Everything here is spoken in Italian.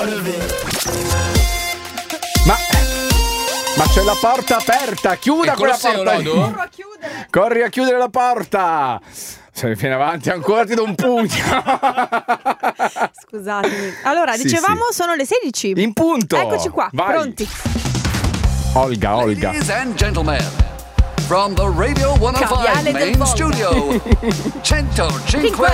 Ma c'è la porta aperta, chiuda quella porta. Corri a chiudere la porta. Se mi viene avanti ancora ti do un pugno. Scusatemi. Allora, dicevamo sono le 16. In punto. Eccoci qua, vai. pronti. Olga. Ladies and gentlemen, from the Radio 105 Caviale del main Volga. studio, 105